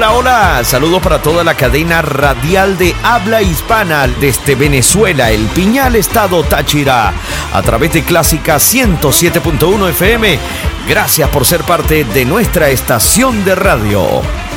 Hola, hola, saludos para toda la cadena radial de habla hispana desde Venezuela, El Piñal, estado Táchira, a través de Clásica 107.1 FM. Gracias por ser parte de nuestra estación de radio.